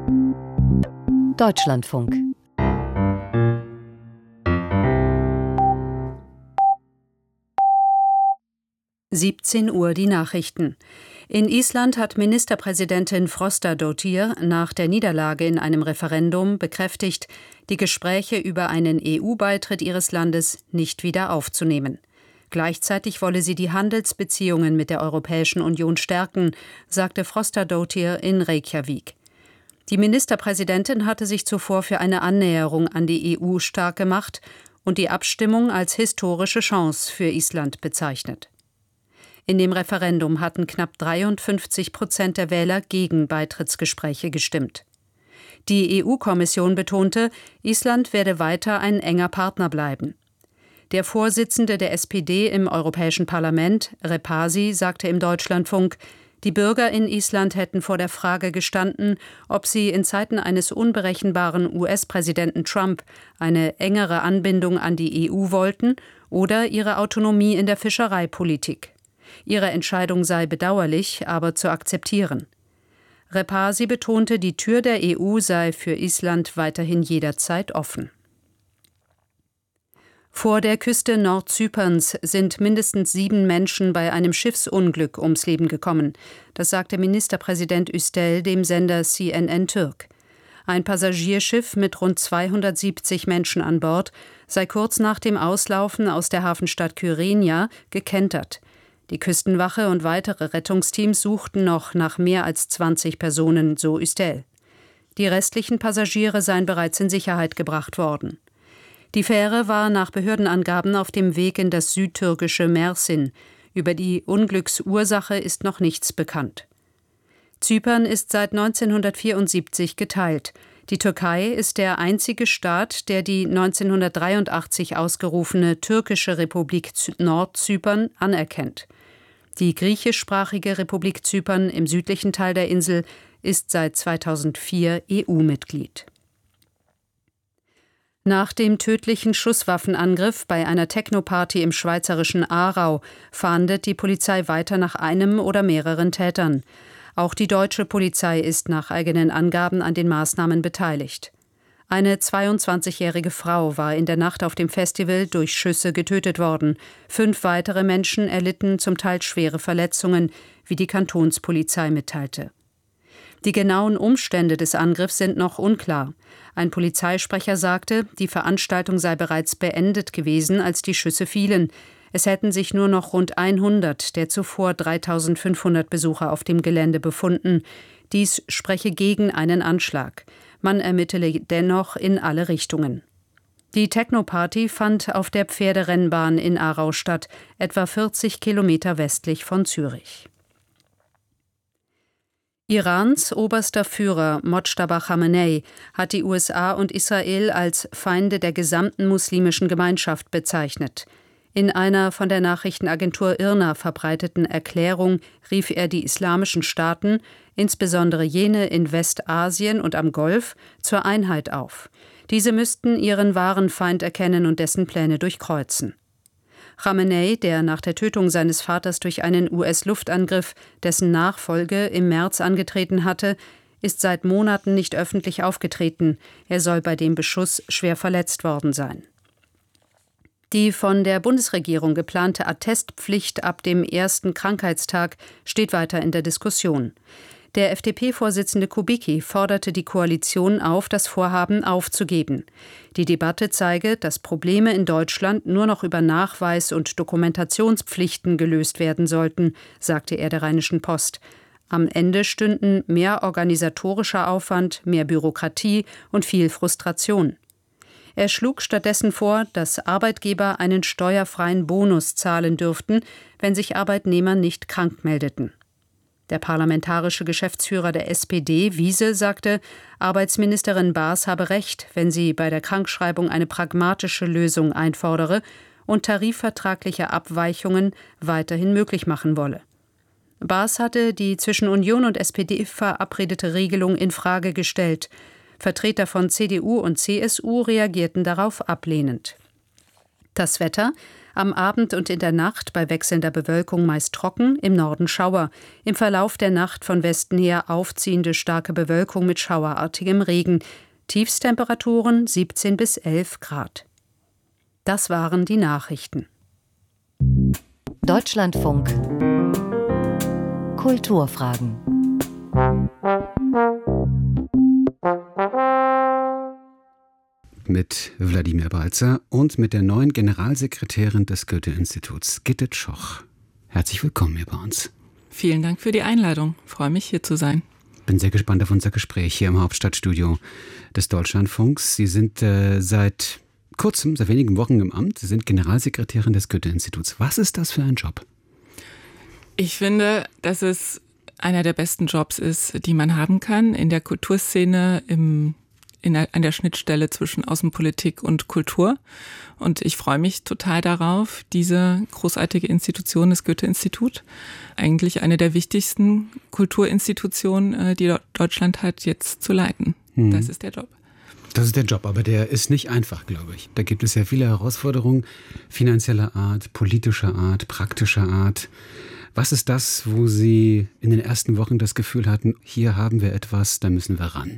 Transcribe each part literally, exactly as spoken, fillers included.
Deutschlandfunk. siebzehn Uhr die Nachrichten. In Island hat Ministerpräsidentin Frostadóttir nach der Niederlage in einem Referendum bekräftigt, die Gespräche über einen E U-Beitritt ihres Landes nicht wieder aufzunehmen. Gleichzeitig wolle sie die Handelsbeziehungen mit der Europäischen Union stärken, sagte Frostadóttir in Reykjavik. Die Ministerpräsidentin hatte sich zuvor für eine Annäherung an die E U stark gemacht und die Abstimmung als historische Chance für Island bezeichnet. In dem Referendum hatten knapp dreiundfünfzig Prozent der Wähler gegen Beitrittsgespräche gestimmt. Die E U-Kommission betonte, Island werde weiter ein enger Partner bleiben. Der Vorsitzende der S P D im Europäischen Parlament, Repasi, sagte im Deutschlandfunk, die Bürger in Island hätten vor der Frage gestanden, ob sie in Zeiten eines unberechenbaren U S-Präsidenten Trump eine engere Anbindung an die E U wollten oder ihre Autonomie in der Fischereipolitik. Ihre Entscheidung sei bedauerlich, aber zu akzeptieren. Repasi betonte, die Tür der E U sei für Island weiterhin jederzeit offen. Vor der Küste Nordzyperns sind mindestens sieben Menschen bei einem Schiffsunglück ums Leben gekommen. Das sagte Ministerpräsident Üstel dem Sender C N N Türk. Ein Passagierschiff mit rund zweihundertsiebzig Menschen an Bord sei kurz nach dem Auslaufen aus der Hafenstadt Kyrenia gekentert. Die Küstenwache und weitere Rettungsteams suchten noch nach mehr als zwanzig Personen, so Üstel. Die restlichen Passagiere seien bereits in Sicherheit gebracht worden. Die Fähre war nach Behördenangaben auf dem Weg in das südtürkische Mersin. Über die Unglücksursache ist noch nichts bekannt. Zypern ist seit neunzehnhundertvierundsiebzig geteilt. Die Türkei ist der einzige Staat, der die neunzehnhundertdreiundachtzig ausgerufene türkische Republik Nordzypern anerkennt. Die griechischsprachige Republik Zypern im südlichen Teil der Insel ist seit zweitausendvier E U-Mitglied. Nach dem tödlichen Schusswaffenangriff bei einer Techno-Party im schweizerischen Aarau fahndet die Polizei weiter nach einem oder mehreren Tätern. Auch die deutsche Polizei ist nach eigenen Angaben an den Maßnahmen beteiligt. Eine zweiundzwanzigjährige Frau war in der Nacht auf dem Festival durch Schüsse getötet worden. Fünf weitere Menschen erlitten zum Teil schwere Verletzungen, wie die Kantonspolizei mitteilte. Die genauen Umstände des Angriffs sind noch unklar. Ein Polizeisprecher sagte, die Veranstaltung sei bereits beendet gewesen, als die Schüsse fielen. Es hätten sich nur noch rund hundert der zuvor dreitausendfünfhundert Besucher auf dem Gelände befunden. Dies spreche gegen einen Anschlag. Man ermittele dennoch in alle Richtungen. Die Techno-Party fand auf der Pferderennbahn in Aarau statt, etwa vierzig Kilometer westlich von Zürich. Irans oberster Führer Mojtaba Chamenei hat die U S A und Israel als Feinde der gesamten muslimischen Gemeinschaft bezeichnet. In einer von der Nachrichtenagentur I R N A verbreiteten Erklärung rief er die islamischen Staaten, insbesondere jene in Westasien und am Golf, zur Einheit auf. Diese müssten ihren wahren Feind erkennen und dessen Pläne durchkreuzen. Chamenei, der nach der Tötung seines Vaters durch einen U S-Luftangriff dessen Nachfolge im März angetreten hatte, ist seit Monaten nicht öffentlich aufgetreten. Er soll bei dem Beschuss schwer verletzt worden sein. Die von der Bundesregierung geplante Attestpflicht ab dem ersten Krankheitstag steht weiter in der Diskussion. Der F D P-Vorsitzende Kubicki forderte die Koalition auf, das Vorhaben aufzugeben. Die Debatte zeige, dass Probleme in Deutschland nur noch über Nachweis- und Dokumentationspflichten gelöst werden sollten, sagte er der Rheinischen Post. Am Ende stünden mehr organisatorischer Aufwand, mehr Bürokratie und viel Frustration. Er schlug stattdessen vor, dass Arbeitgeber einen steuerfreien Bonus zahlen dürften, wenn sich Arbeitnehmer nicht krank meldeten. Der parlamentarische Geschäftsführer der S P D, Wiese, sagte, Arbeitsministerin Baas habe recht, wenn sie bei der Krankschreibung eine pragmatische Lösung einfordere und tarifvertragliche Abweichungen weiterhin möglich machen wolle. Baas hatte die zwischen Union und S P D verabredete Regelung in Frage gestellt. Vertreter von C D U und C S U reagierten darauf ablehnend. Das Wetter: Am Abend und in der Nacht bei wechselnder Bewölkung meist trocken, im Norden Schauer. Im Verlauf der Nacht von Westen her aufziehende starke Bewölkung mit schauerartigem Regen. Tiefstemperaturen siebzehn bis elf Grad. Das waren die Nachrichten. Deutschlandfunk Kulturfragen. Mit Wladimir Balzer und mit der neuen Generalsekretärin des Goethe-Instituts, Gitte Tschoch. Herzlich willkommen hier bei uns. Vielen Dank für die Einladung. Ich freue mich, hier zu sein. Bin sehr gespannt auf unser Gespräch hier im Hauptstadtstudio des Deutschlandfunks. Sie sind äh, seit kurzem, seit wenigen Wochen im Amt. Sie sind Generalsekretärin des Goethe-Instituts. Was ist das für ein Job? Ich finde, dass es einer der besten Jobs ist, die man haben kann in der Kulturszene, im In der, an der Schnittstelle zwischen Außenpolitik und Kultur. Und ich freue mich total darauf, diese großartige Institution, das Goethe-Institut, eigentlich eine der wichtigsten Kulturinstitutionen, die Deutschland hat, jetzt zu leiten. Hm. Das ist der Job. Das ist der Job, aber der ist nicht einfach, glaube ich. Da gibt es ja viele Herausforderungen finanzieller Art, politischer Art, praktischer Art. Was ist das, wo Sie in den ersten Wochen das Gefühl hatten, hier haben wir etwas, da müssen wir ran?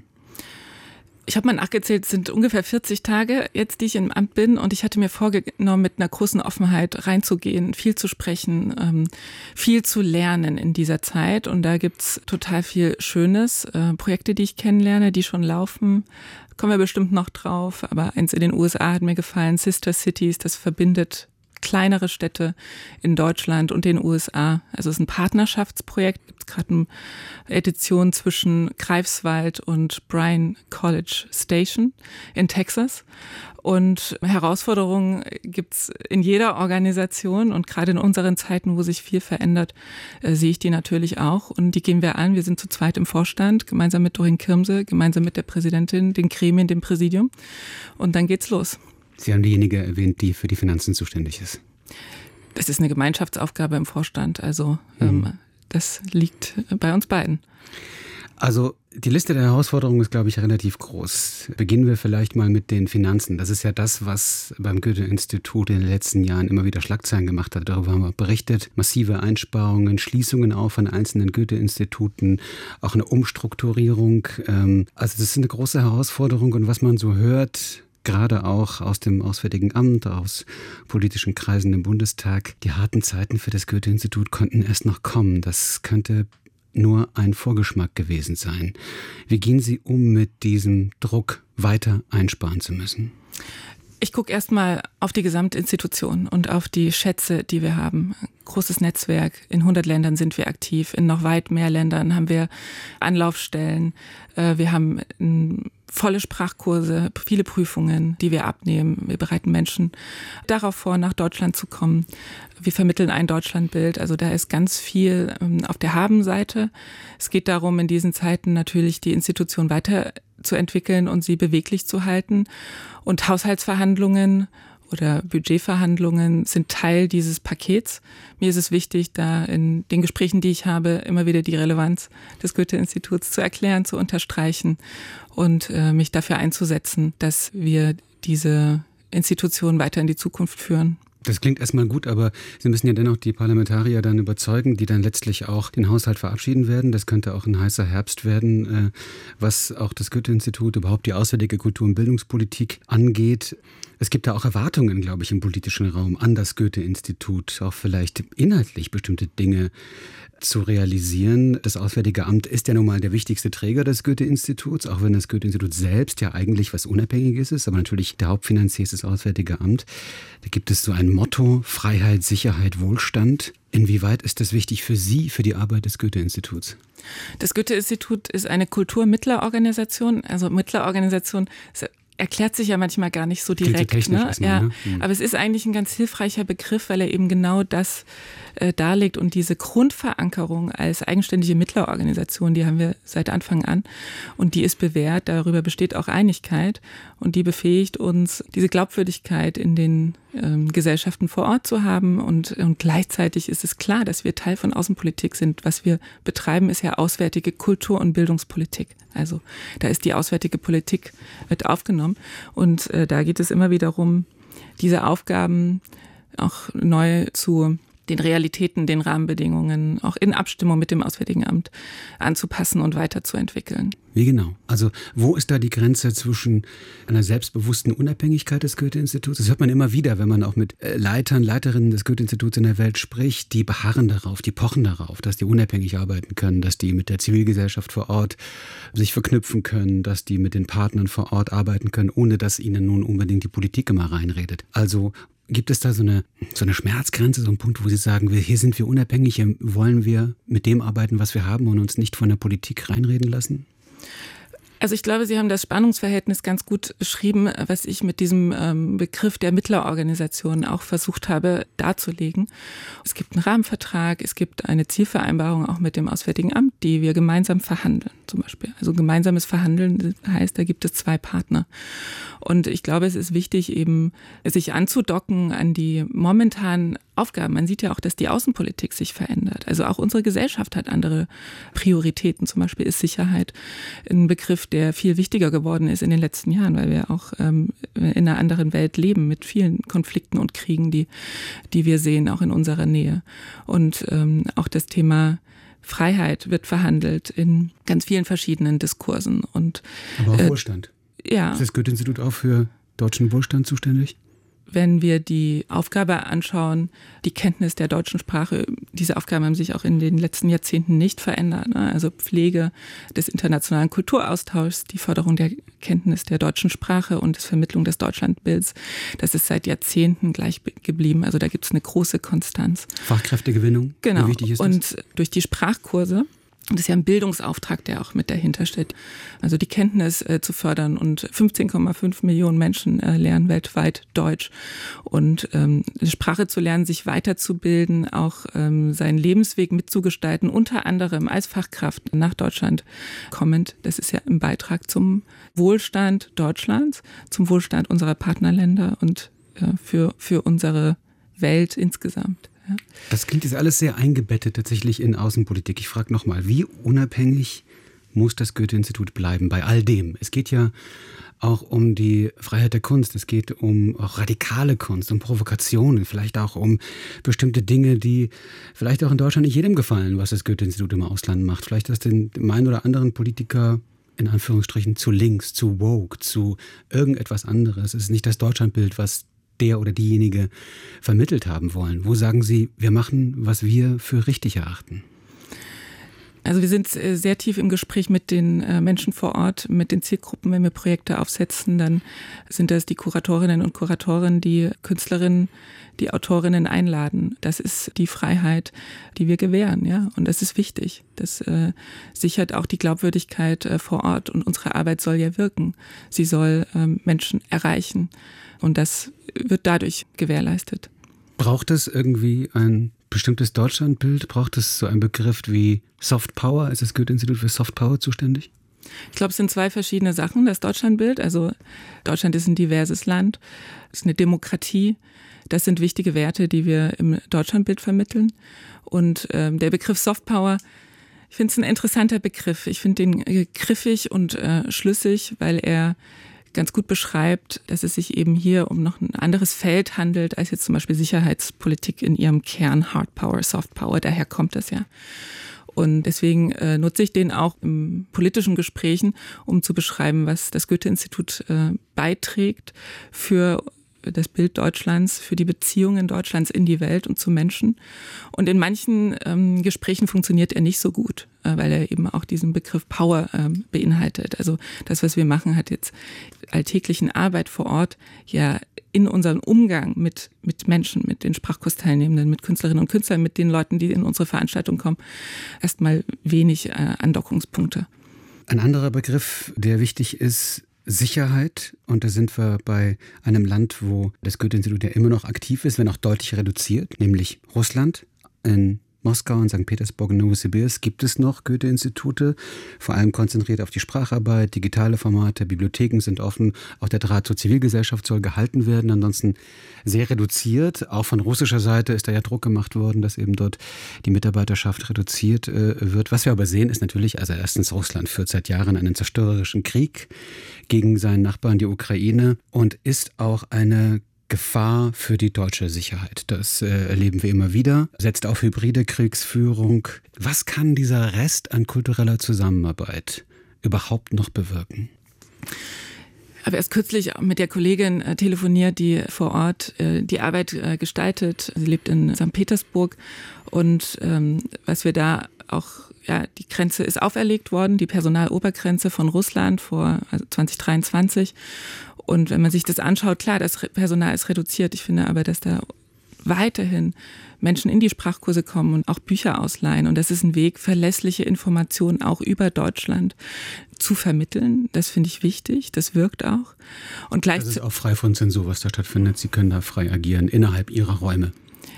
Ich habe mal nachgezählt, es sind ungefähr vierzig Tage jetzt, die ich im Amt bin, und ich hatte mir vorgenommen, mit einer großen Offenheit reinzugehen, viel zu sprechen, ähm, viel zu lernen in dieser Zeit, und da gibt's total viel Schönes, äh, Projekte, die ich kennenlerne, die schon laufen, kommen wir bestimmt noch drauf, aber eins in den U S A hat mir gefallen, Sister Cities, das verbindet kleinere Städte in Deutschland und den U S A. Also es ist ein Partnerschaftsprojekt, gibt es gerade eine Edition zwischen Greifswald und Bryan College Station in Texas. Und Herausforderungen gibt es in jeder Organisation, und gerade in unseren Zeiten, wo sich viel verändert, äh, sehe ich die natürlich auch, und die gehen wir an. Wir sind zu zweit im Vorstand, gemeinsam mit Doreen Kirmse, gemeinsam mit der Präsidentin, den Gremien, dem Präsidium, und dann geht's los. Sie haben diejenige erwähnt, die für die Finanzen zuständig ist. Das ist eine Gemeinschaftsaufgabe im Vorstand, also mhm. ähm, das liegt bei uns beiden. Also die Liste der Herausforderungen ist, glaube ich, relativ groß. Beginnen wir vielleicht mal mit den Finanzen. Das ist ja das, was beim Goethe-Institut in den letzten Jahren immer wieder Schlagzeilen gemacht hat. Darüber haben wir berichtet. Massive Einsparungen, Schließungen auch von einzelnen Goethe-Instituten, auch eine Umstrukturierung. Also das ist eine große Herausforderung, und was man so hört, gerade auch aus dem Auswärtigen Amt, aus politischen Kreisen im Bundestag, die harten Zeiten für das Goethe-Institut konnten erst noch kommen. Das könnte nur ein Vorgeschmack gewesen sein. Wie gehen Sie um mit diesem Druck, weiter einsparen zu müssen? Ich gucke erstmal auf die Gesamtinstitution und auf die Schätze, die wir haben. Großes Netzwerk, in hundert Ländern sind wir aktiv, in noch weit mehr Ländern haben wir Anlaufstellen. Wir haben volle Sprachkurse, viele Prüfungen, die wir abnehmen. Wir bereiten Menschen darauf vor, nach Deutschland zu kommen. Wir vermitteln ein Deutschlandbild. Also da ist ganz viel auf der Habenseite. Es geht darum, in diesen Zeiten natürlich die Institution weiterzuentwickeln und sie beweglich zu halten. Und Haushaltsverhandlungen oder Budgetverhandlungen sind Teil dieses Pakets. Mir ist es wichtig, da in den Gesprächen, die ich habe, immer wieder die Relevanz des Goethe-Instituts zu erklären, zu unterstreichen und äh, mich dafür einzusetzen, dass wir diese Institution weiter in die Zukunft führen. Das klingt erstmal gut, aber Sie müssen ja dennoch die Parlamentarier dann überzeugen, die dann letztlich auch den Haushalt verabschieden werden. Das könnte auch ein heißer Herbst werden, was auch das Goethe-Institut, überhaupt die auswärtige Kultur- und Bildungspolitik angeht. Es gibt da auch Erwartungen, glaube ich, im politischen Raum an das Goethe-Institut, auch vielleicht inhaltlich bestimmte Dinge zu realisieren. Das Auswärtige Amt ist ja nun mal der wichtigste Träger des Goethe-Instituts, auch wenn das Goethe-Institut selbst ja eigentlich was Unabhängiges ist, aber natürlich der Hauptfinanzier ist das Auswärtige Amt. Da gibt es so ein Motto: Freiheit, Sicherheit, Wohlstand. Inwieweit ist das wichtig für Sie, für die Arbeit des Goethe-Instituts? Das Goethe-Institut ist eine Kulturmittlerorganisation, also Mittlerorganisation. Erklärt sich ja manchmal gar nicht so direkt, so ne? erstmal, Ja. ne? Mhm. Aber es ist eigentlich ein ganz hilfreicher Begriff, weil er eben genau das äh, darlegt, und diese Grundverankerung als eigenständige Mittlerorganisation, die haben wir seit Anfang an, und die ist bewährt, darüber besteht auch Einigkeit, und die befähigt uns, diese Glaubwürdigkeit in den ähm, Gesellschaften vor Ort zu haben, und, und gleichzeitig ist es klar, dass wir Teil von Außenpolitik sind. Was wir betreiben, ist ja auswärtige Kultur- und Bildungspolitik. Also da ist die auswärtige Politik mit aufgenommen, und äh, da geht es immer wieder darum, diese Aufgaben auch neu zu den Realitäten, den Rahmenbedingungen, auch in Abstimmung mit dem Auswärtigen Amt anzupassen und weiterzuentwickeln. Wie genau? Also wo ist da die Grenze zwischen einer selbstbewussten Unabhängigkeit des Goethe-Instituts? Das hört man immer wieder, wenn man auch mit Leitern, Leiterinnen des Goethe-Instituts in der Welt spricht. Die beharren darauf, die pochen darauf, dass die unabhängig arbeiten können, dass die mit der Zivilgesellschaft vor Ort sich verknüpfen können, dass die mit den Partnern vor Ort arbeiten können, ohne dass ihnen nun unbedingt die Politik immer reinredet. Also gibt es da so eine, so eine Schmerzgrenze, so einen Punkt, wo Sie sagen, wir, hier sind wir unabhängig, hier wollen wir mit dem arbeiten, was wir haben und uns nicht von der Politik reinreden lassen? Also ich glaube, Sie haben das Spannungsverhältnis ganz gut beschrieben, was ich mit diesem ähm, Begriff der Mittlerorganisation auch versucht habe darzulegen. Es gibt einen Rahmenvertrag, es gibt eine Zielvereinbarung auch mit dem Auswärtigen Amt, die wir gemeinsam verhandeln zum Beispiel. Also gemeinsames Verhandeln heißt, da gibt es zwei Partner. Und ich glaube, es ist wichtig, eben sich anzudocken an die momentanen Aufgaben. Man sieht ja auch, dass die Außenpolitik sich verändert. Also auch unsere Gesellschaft hat andere Prioritäten. Zum Beispiel ist Sicherheit ein Begriff, der viel wichtiger geworden ist in den letzten Jahren, weil wir auch ähm, in einer anderen Welt leben mit vielen Konflikten und Kriegen, die, die wir sehen, auch in unserer Nähe. Und ähm, auch das Thema Freiheit wird verhandelt in ganz vielen verschiedenen Diskursen. Und, Aber auch äh, Wohlstand. Ja. Ist das Goethe-Institut auch für deutschen Wohlstand zuständig? Wenn wir die Aufgabe anschauen, die Kenntnis der deutschen Sprache, diese Aufgaben haben sich auch in den letzten Jahrzehnten nicht verändert. Also Pflege des internationalen Kulturaustauschs, die Förderung der Kenntnis der deutschen Sprache und die Vermittlung des Deutschlandbilds, das ist seit Jahrzehnten gleich geblieben. Also da gibt es eine große Konstanz. Fachkräftegewinnung, genau. Wie wichtig ist das? Und durch die Sprachkurse, das ist ja ein Bildungsauftrag, der auch mit dahinter steht. Also die Kenntnis äh, zu fördern und fünfzehn Komma fünf Millionen Menschen äh, lernen weltweit Deutsch. Und ähm, die Sprache zu lernen, sich weiterzubilden, auch ähm, seinen Lebensweg mitzugestalten, unter anderem als Fachkraft nach Deutschland kommend. Das ist ja ein Beitrag zum Wohlstand Deutschlands, zum Wohlstand unserer Partnerländer und äh, für, für unsere Welt insgesamt. Ja. Das klingt jetzt alles sehr eingebettet tatsächlich in Außenpolitik. Ich frage nochmal, wie unabhängig muss das Goethe-Institut bleiben bei all dem? Es geht ja auch um die Freiheit der Kunst, es geht um auch radikale Kunst, um Provokationen, vielleicht auch um bestimmte Dinge, die vielleicht auch in Deutschland nicht jedem gefallen, was das Goethe-Institut im Ausland macht. Vielleicht ist den, dem einen oder anderen Politiker in Anführungsstrichen zu links, zu woke, zu irgendetwas anderes. Es ist nicht das Deutschlandbild, was der oder diejenige vermittelt haben wollen. Wo sagen Sie, wir machen, was wir für richtig erachten? Also wir sind sehr tief im Gespräch mit den Menschen vor Ort, mit den Zielgruppen. Wenn wir Projekte aufsetzen, dann sind das die Kuratorinnen und Kuratoren, die Künstlerinnen, die Autorinnen einladen. Das ist die Freiheit, die wir gewähren, ja. Und das ist wichtig. Das äh, sichert auch die Glaubwürdigkeit äh, vor Ort. Und unsere Arbeit soll ja wirken. Sie soll ähm, Menschen erreichen. Und das wird dadurch gewährleistet. Braucht es irgendwie ein bestimmtes Deutschlandbild? Braucht es so einen Begriff wie Soft Power? Ist das Goethe-Institut für Soft Power zuständig? Ich glaube, es sind zwei verschiedene Sachen. Das Deutschlandbild, also Deutschland ist ein diverses Land, es ist eine Demokratie. Das sind wichtige Werte, die wir im Deutschlandbild vermitteln. Und ähm, der Begriff Soft Power, ich finde es ein interessanter Begriff. Ich finde den äh, griffig und äh, schlüssig, weil er ganz gut beschreibt, dass es sich eben hier um noch ein anderes Feld handelt, als jetzt zum Beispiel Sicherheitspolitik in ihrem Kern, Hard Power, Soft Power, daher kommt das ja. Und deswegen äh, nutze ich den auch im politischen Gesprächen, um zu beschreiben, was das Goethe-Institut äh, beiträgt für das Bild Deutschlands, für die Beziehungen Deutschlands in die Welt und zu Menschen. Und in manchen ähm, Gesprächen funktioniert er nicht so gut, äh, weil er eben auch diesen Begriff Power ähm, beinhaltet. Also das, was wir machen, hat jetzt alltäglichen Arbeit vor Ort ja in unserem Umgang mit, mit Menschen, mit den Sprachkursteilnehmenden, mit Künstlerinnen und Künstlern, mit den Leuten, die in unsere Veranstaltung kommen, erstmal wenig äh, Andockungspunkte. Ein anderer Begriff, der wichtig ist, Sicherheit. Und da sind wir bei einem Land, wo das Goethe-Institut ja immer noch aktiv ist, wenn auch deutlich reduziert, nämlich Russland. In Moskau und Sankt Petersburg und Novosibirsk gibt es noch Goethe-Institute, vor allem konzentriert auf die Spracharbeit, digitale Formate, Bibliotheken sind offen, auch der Draht zur Zivilgesellschaft soll gehalten werden, ansonsten sehr reduziert. Auch von russischer Seite ist da ja Druck gemacht worden, dass eben dort die Mitarbeiterschaft reduziert äh, wird. Was wir aber sehen, ist natürlich, also erstens, Russland führt seit Jahren einen zerstörerischen Krieg gegen seinen Nachbarn, die Ukraine, und ist auch eine Gefahr für die deutsche Sicherheit. Das äh, erleben wir immer wieder. Setzt auf hybride Kriegsführung. Was kann dieser Rest an kultureller Zusammenarbeit überhaupt noch bewirken? Ich habe erst kürzlich mit der Kollegin äh, telefoniert, die vor Ort äh, die Arbeit äh, gestaltet. Sie lebt in Sankt Petersburg und ähm, was wir da auch, ja, die Grenze ist auferlegt worden, die Personalobergrenze von Russland vor also zwanzig dreiundzwanzig. Und wenn man sich das anschaut, klar, das Personal ist reduziert. Ich finde aber, dass da weiterhin Menschen in die Sprachkurse kommen und auch Bücher ausleihen. Und das ist ein Weg, verlässliche Informationen auch über Deutschland zu vermitteln. Das finde ich wichtig. Das wirkt auch. Und gleichzeitig, das ist auch frei von Zensur, was da stattfindet. Sie können da frei agieren innerhalb Ihrer Räume.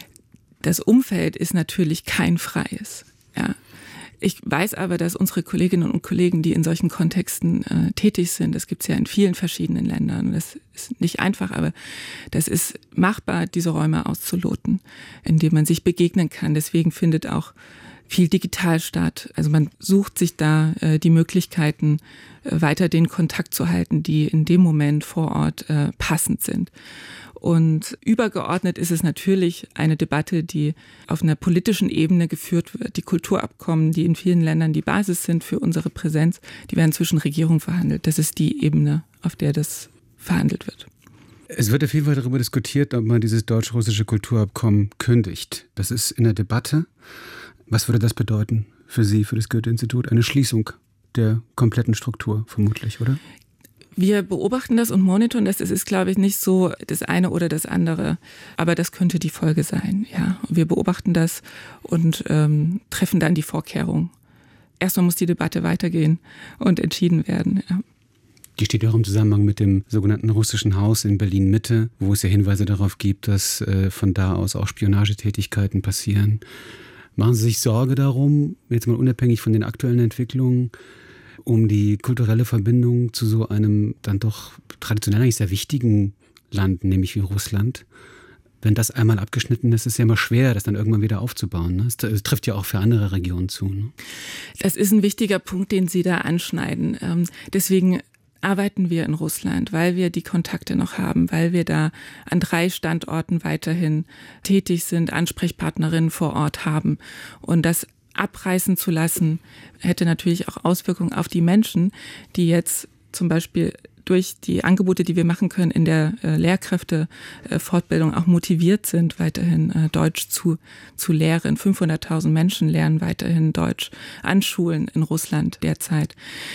Das Umfeld ist natürlich kein freies. Ja. Ich weiß aber, dass unsere Kolleginnen und Kollegen, die in solchen Kontexten äh, tätig sind, das gibt es ja in vielen verschiedenen Ländern. Das ist nicht einfach, aber das ist machbar, diese Räume auszuloten, indem man sich begegnen kann. Deswegen findet auch viel digital statt. Also man sucht sich da äh, die Möglichkeiten, äh, weiter den Kontakt zu halten, die in dem Moment vor Ort äh, passend sind. Und übergeordnet ist es natürlich eine Debatte, die auf einer politischen Ebene geführt wird. Die Kulturabkommen, die in vielen Ländern die Basis sind für unsere Präsenz, die werden zwischen Regierungen verhandelt. Das ist die Ebene, auf der das verhandelt wird. Es wird ja viel weiter darüber diskutiert, ob man dieses deutsch-russische Kulturabkommen kündigt. Das ist in der Debatte. Was würde das bedeuten für Sie, für das Goethe-Institut? Eine Schließung der kompletten Struktur vermutlich, oder? Wir beobachten das und monitoren das. Es ist, glaube ich, nicht so das eine oder das andere. Aber das könnte die Folge sein, ja. Wir beobachten das und ähm, treffen dann die Vorkehrungen. Erstmal muss die Debatte weitergehen und entschieden werden, ja. Die steht ja auch im Zusammenhang mit dem sogenannten russischen Haus in Berlin-Mitte, wo es ja Hinweise darauf gibt, dass äh, von da aus auch Spionagetätigkeiten passieren. Machen Sie sich Sorge darum, jetzt mal unabhängig von den aktuellen Entwicklungen, um die kulturelle Verbindung zu so einem dann doch traditionell eigentlich sehr wichtigen Land, nämlich wie Russland? Wenn das einmal abgeschnitten ist, ist es ja immer schwer, das dann irgendwann wieder aufzubauen. Ne? Es trifft ja auch für andere Regionen zu. Ne? Das ist ein wichtiger Punkt, den Sie da anschneiden. Ähm, deswegen arbeiten wir in Russland, weil wir die Kontakte noch haben, weil wir da an drei Standorten weiterhin tätig sind, Ansprechpartnerinnen vor Ort haben. Und das abreißen zu lassen, hätte natürlich auch Auswirkungen auf die Menschen, die jetzt zum Beispiel durch die Angebote, die wir machen können, in der äh, Lehrkräftefortbildung auch motiviert sind, weiterhin äh, Deutsch zu, zu lehren. fünfhunderttausend Menschen lernen weiterhin Deutsch an Schulen in Russland derzeit.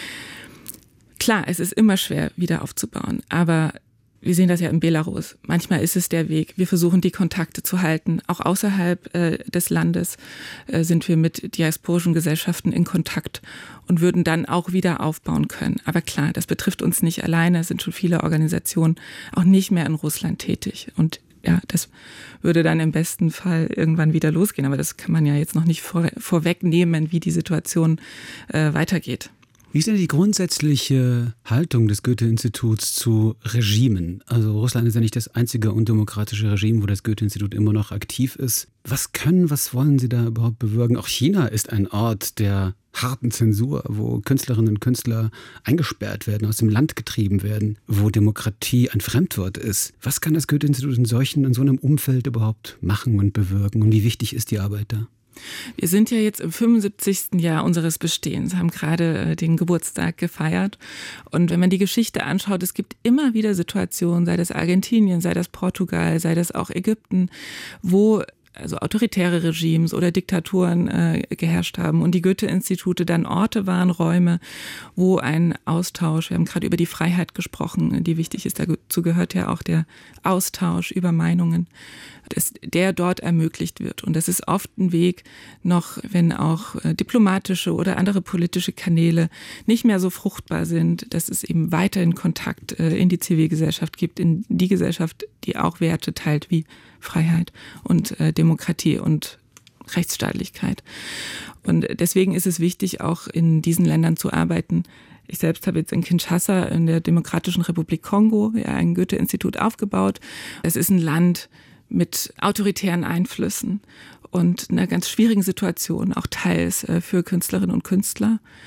Klar, es ist immer schwer, wieder aufzubauen, aber wir sehen das ja in Belarus. Manchmal ist es der Weg. Wir versuchen, die Kontakte zu halten. Auch außerhalb äh, des Landes äh, sind wir mit diasporischen Gesellschaften in Kontakt und würden dann auch wieder aufbauen können. Aber klar, das betrifft uns nicht alleine. Es sind schon viele Organisationen auch nicht mehr in Russland tätig. Und ja, das würde dann im besten Fall irgendwann wieder losgehen. Aber das kann man ja jetzt noch nicht vor, vorwegnehmen, wie die Situation äh, weitergeht. Wie ist denn die grundsätzliche Haltung des Goethe-Instituts zu Regimen? Also Russland ist ja nicht das einzige undemokratische Regime, wo das Goethe-Institut immer noch aktiv ist. Was können, was wollen Sie da überhaupt bewirken? Auch China ist ein Ort der harten Zensur, wo Künstlerinnen und Künstler eingesperrt werden, aus dem Land getrieben werden, wo Demokratie ein Fremdwort ist. Was kann das Goethe-Institut in solchen, in so einem Umfeld überhaupt machen und bewirken? Und wie wichtig ist die Arbeit da? Wir sind ja jetzt im fünfundsiebzigsten Jahr unseres Bestehens, haben gerade den Geburtstag gefeiert. Und wenn man die Geschichte anschaut, es gibt immer wieder Situationen, sei das Argentinien, sei das Portugal, sei das auch Ägypten, wo also autoritäre Regimes oder Diktaturen äh, geherrscht haben und die Goethe-Institute dann Orte waren, Räume, wo ein Austausch, wir haben gerade über die Freiheit gesprochen, die wichtig ist, dazu gehört ja auch der Austausch über Meinungen, dass der dort ermöglicht wird. Und das ist oft ein Weg, noch wenn auch äh, diplomatische oder andere politische Kanäle nicht mehr so fruchtbar sind, dass es eben weiterhin Kontakt äh, in die Zivilgesellschaft gibt, in die Gesellschaft, die auch Werte teilt wie Freiheit und äh, Demokratie und Rechtsstaatlichkeit. Und deswegen ist es wichtig, auch in diesen Ländern zu arbeiten. Ich selbst habe jetzt in Kinshasa, in der Demokratischen Republik Kongo, ja, ein Goethe-Institut aufgebaut. Es ist ein Land mit autoritären Einflüssen und einer ganz schwierigen Situation, auch teils äh, für Künstlerinnen und Künstler.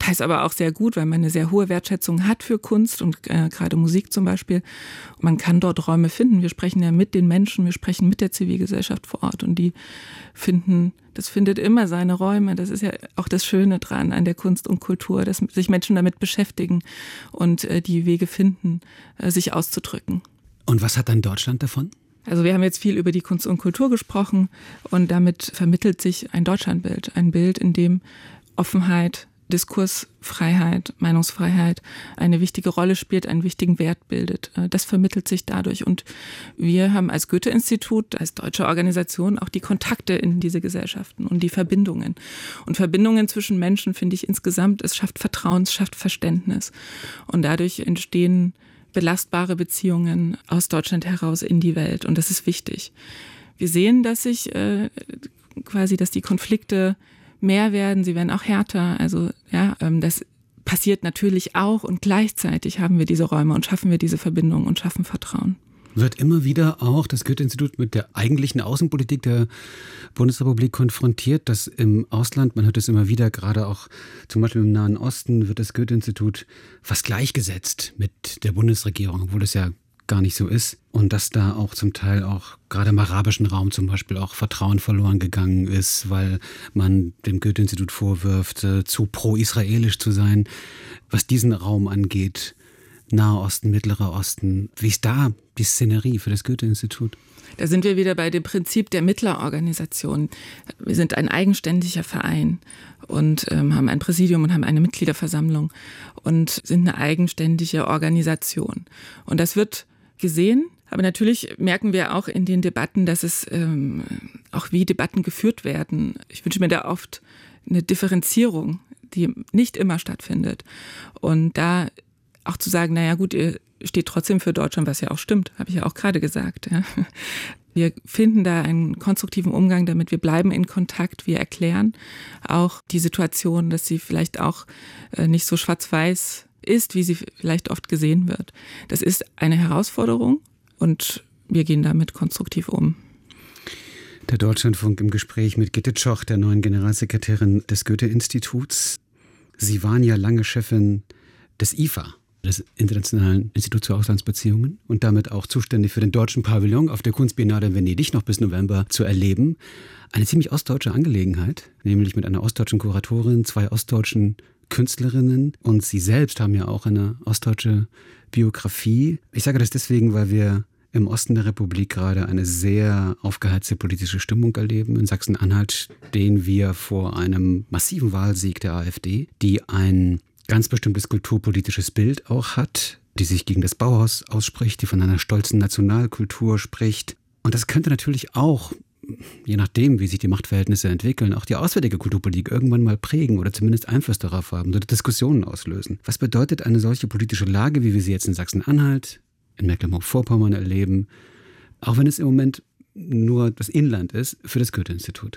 teils aber auch sehr gut, weil man eine sehr hohe Wertschätzung hat für Kunst und äh, gerade Musik zum Beispiel. Man kann dort Räume finden. Wir sprechen ja mit den Menschen, wir sprechen mit der Zivilgesellschaft vor Ort und die finden, das findet immer seine Räume. Das ist ja auch das Schöne dran an der Kunst und Kultur, dass sich Menschen damit beschäftigen und äh, die Wege finden, äh, sich auszudrücken. Und was hat dann Deutschland davon? Also wir haben jetzt viel über die Kunst und Kultur gesprochen und damit vermittelt sich ein Deutschlandbild. Ein Bild, in dem Offenheit, Diskursfreiheit, Meinungsfreiheit eine wichtige Rolle spielt, einen wichtigen Wert bildet. Das vermittelt sich dadurch. Und wir haben als Goethe-Institut, als deutsche Organisation auch die Kontakte in diese Gesellschaften und die Verbindungen. Und Verbindungen zwischen Menschen finde ich insgesamt, es schafft Vertrauen, es schafft Verständnis. Und dadurch entstehen belastbare Beziehungen aus Deutschland heraus in die Welt. Und das ist wichtig. Wir sehen, dass sich äh, quasi, dass die Konflikte mehr werden, sie werden auch härter. Also ja, ähm, das passiert natürlich auch und gleichzeitig haben wir diese Räume und schaffen wir diese Verbindung und schaffen Vertrauen. Wird immer wieder auch das Goethe-Institut mit der eigentlichen Außenpolitik der Bundesrepublik konfrontiert, dass im Ausland, man hört es immer wieder, gerade auch zum Beispiel im Nahen Osten, wird das Goethe-Institut fast gleichgesetzt mit der Bundesregierung, obwohl das ja gar nicht so ist. Und dass da auch zum Teil auch gerade im arabischen Raum zum Beispiel auch Vertrauen verloren gegangen ist, weil man dem Goethe-Institut vorwirft, zu pro-israelisch zu sein, was diesen Raum angeht. Nahe Osten, Mittlerer Osten. Wie ist da die Szenerie für das Goethe-Institut? Da sind wir wieder bei dem Prinzip der Mittlerorganisation. Wir sind ein eigenständiger Verein und ähm, haben ein Präsidium und haben eine Mitgliederversammlung und sind eine eigenständige Organisation. Und das wird gesehen, aber natürlich merken wir auch in den Debatten, dass es ähm, auch wie Debatten geführt werden. Ich wünsche mir da oft eine Differenzierung, die nicht immer stattfindet. Und da auch zu sagen, naja gut, ihr steht trotzdem für Deutschland, was ja auch stimmt, habe ich ja auch gerade gesagt. Ja. Wir finden da einen konstruktiven Umgang damit, wir bleiben in Kontakt, wir erklären auch die Situation, dass sie vielleicht auch nicht so schwarz-weiß ist, wie sie vielleicht oft gesehen wird. Das ist eine Herausforderung und wir gehen damit konstruktiv um. Der Deutschlandfunk im Gespräch mit Gitte Tschoch, der neuen Generalsekretärin des Goethe-Instituts. Sie waren ja lange Chefin des I F A, des Internationalen Instituts für Auslandsbeziehungen, und damit auch zuständig für den deutschen Pavillon auf der Kunstbiennale in Venedig noch bis November zu erleben. Eine ziemlich ostdeutsche Angelegenheit, nämlich mit einer ostdeutschen Kuratorin, zwei ostdeutschen Künstlerinnen, und Sie selbst haben ja auch eine ostdeutsche Biografie. Ich sage das deswegen, weil wir im Osten der Republik gerade eine sehr aufgeheizte politische Stimmung erleben. In Sachsen-Anhalt stehen wir vor einem massiven Wahlsieg der AfD, die ein ganz bestimmtes kulturpolitisches Bild auch hat, die sich gegen das Bauhaus ausspricht, die von einer stolzen Nationalkultur spricht. Und das könnte natürlich auch, je nachdem, wie sich die Machtverhältnisse entwickeln, auch die auswärtige Kulturpolitik irgendwann mal prägen oder zumindest Einfluss darauf haben oder Diskussionen auslösen. Was bedeutet eine solche politische Lage, wie wir sie jetzt in Sachsen-Anhalt, in Mecklenburg-Vorpommern erleben, auch wenn es im Moment nur das Inland ist, für das Goethe-Institut?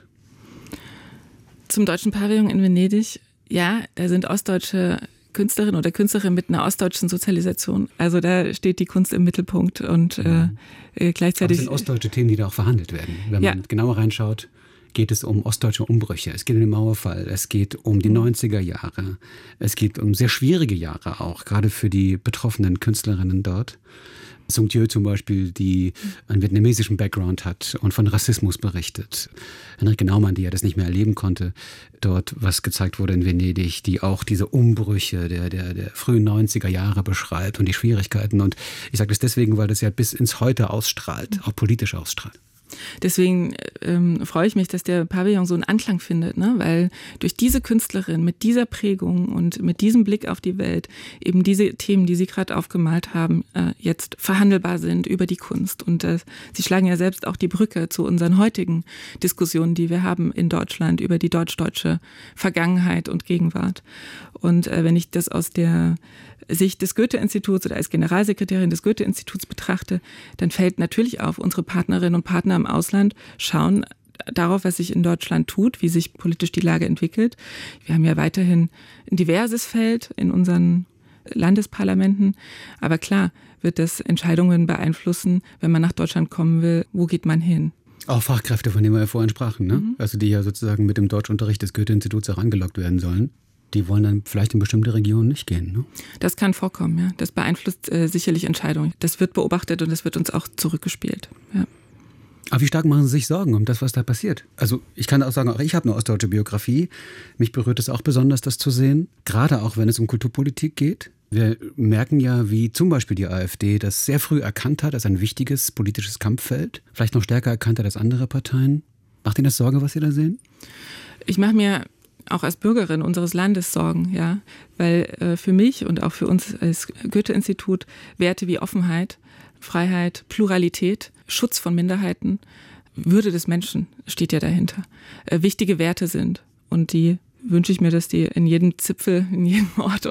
Zum Deutschen Pavillon in Venedig. Ja, da sind ostdeutsche Künstlerinnen oder Künstlerinnen mit einer ostdeutschen Sozialisation. Also da steht die Kunst im Mittelpunkt und mhm. äh, gleichzeitig... Aber es sind ostdeutsche Themen, die da auch verhandelt werden. Wenn ja. man genauer reinschaut, geht es um ostdeutsche Umbrüche. Es geht um den Mauerfall, es geht um die neunziger Jahre. Es geht um sehr schwierige Jahre auch, gerade für die betroffenen Künstlerinnen dort. Sung Dieu zum Beispiel, die einen vietnamesischen Background hat und von Rassismus berichtet. Henrike Naumann, die ja das nicht mehr erleben konnte, dort, was gezeigt wurde in Venedig, die auch diese Umbrüche der, der, der frühen neunziger Jahre beschreibt und die Schwierigkeiten. Und ich sage das deswegen, weil das ja bis ins Heute ausstrahlt, auch politisch ausstrahlt. Deswegen ähm, freue ich mich, dass der Pavillon so einen Anklang findet, ne? Weil durch diese Künstlerin mit dieser Prägung und mit diesem Blick auf die Welt eben diese Themen, die Sie gerade aufgemalt haben, äh, jetzt verhandelbar sind über die Kunst. Und äh, Sie schlagen ja selbst auch die Brücke zu unseren heutigen Diskussionen, die wir haben in Deutschland über die deutsch-deutsche Vergangenheit und Gegenwart. Und äh, wenn ich das aus der Sicht des Goethe-Instituts oder als Generalsekretärin des Goethe-Instituts betrachte, dann fällt natürlich auf, unsere Partnerinnen und Partner im Ausland schauen darauf, was sich in Deutschland tut, wie sich politisch die Lage entwickelt. Wir haben ja weiterhin ein diverses Feld in unseren Landesparlamenten, aber klar wird das Entscheidungen beeinflussen, wenn man nach Deutschland kommen will, wo geht man hin? Auch Fachkräfte, von denen wir ja vorhin sprachen, ne? Mhm. Also die ja sozusagen mit dem Deutschunterricht des Goethe-Instituts auch angelockt werden sollen. die wollen dann vielleicht in bestimmte Regionen nicht gehen. Ne? Das kann vorkommen, ja. Das beeinflusst äh, sicherlich Entscheidungen. Das wird beobachtet und das wird uns auch zurückgespielt. Ja. Aber wie stark machen Sie sich Sorgen um das, was da passiert? Also ich kann auch sagen, auch ich habe eine ostdeutsche Biografie. Mich berührt es auch besonders, das zu sehen. Gerade auch, wenn es um Kulturpolitik geht. Wir merken ja, wie zum Beispiel die AfD das sehr früh erkannt hat als ein wichtiges politisches Kampffeld. Vielleicht noch stärker erkannt hat als andere Parteien. Macht Ihnen das Sorge, was Sie da sehen? Ich mache mir auch als Bürgerin unseres Landes Sorgen, ja, weil äh, für mich und auch für uns als Goethe-Institut Werte wie Offenheit, Freiheit, Pluralität, Schutz von Minderheiten, Würde des Menschen steht ja dahinter, äh, wichtige Werte sind. Und die wünsche ich mir, dass die in jedem Zipfel, in jedem Ort